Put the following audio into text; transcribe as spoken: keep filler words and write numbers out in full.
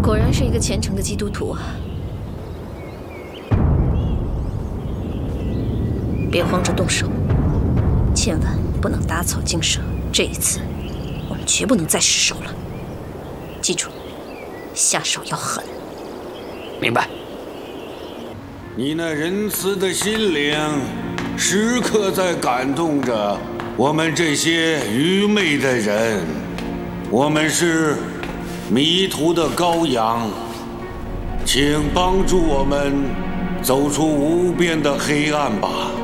果然是一个虔诚的基督徒啊！别慌着动手，千万不能打草惊蛇。这一次，我们绝不能再失手了。记住，下手要狠。 明白。 你那仁慈的心灵，时刻在感动着我们这些愚昧的人。我们是迷途的羔羊，请帮助我们走出无边的黑暗吧。